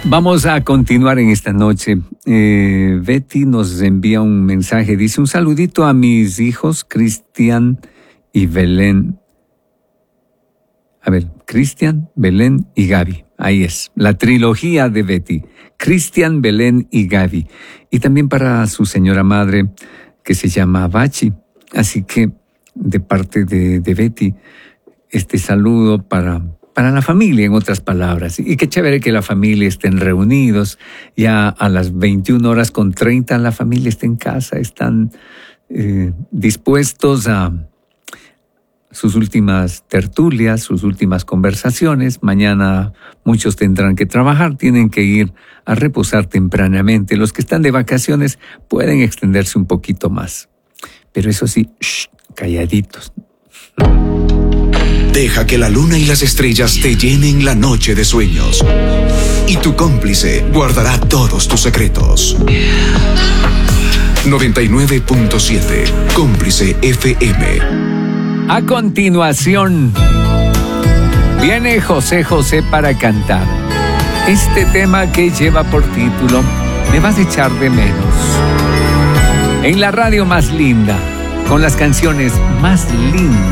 Vamos a continuar en esta noche. Betty nos envía un mensaje, dice: un saludito a mis hijos Cristian y Belén. A ver, Cristian, Belén y Gaby. Ahí es, la trilogía de Betty. Cristian, Belén y Gaby. Y también para su señora madre, que se llama Bachi. Así que, de parte de Betty, este saludo para la familia, en otras palabras. Y qué chévere que la familia estén reunidos. Ya a las 21:30 la familia está en casa, están dispuestos a sus últimas tertulias, sus últimas conversaciones. Mañana muchos tendrán que trabajar, tienen que ir a reposar tempranamente. Los que están de vacaciones pueden extenderse un poquito más. Pero eso sí, calladitos. Deja que la luna y las estrellas te llenen la noche de sueños. Y tu cómplice guardará todos tus secretos. 99.7 Cómplice FM. A continuación, viene José José para cantar este tema que lleva por título Me vas a echar de menos. En la radio más linda, con las canciones más lindas.